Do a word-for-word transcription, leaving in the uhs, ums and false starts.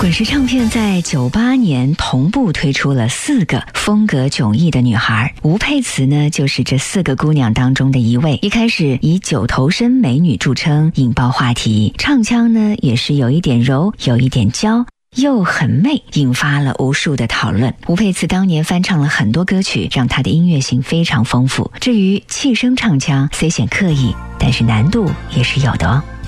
滚石唱片在九八年同步推出了四个风格迥异的女孩，吴佩慈呢就是这四个姑娘当中的一位。一开始以九头身美女著称，引爆话题，唱腔呢也是有一点柔，有一点娇，又很媚，引发了无数的讨论。吴佩慈当年翻唱了很多歌曲，让她的音乐性非常丰富。至于气声唱腔虽显刻意，但是难度也是有的哦。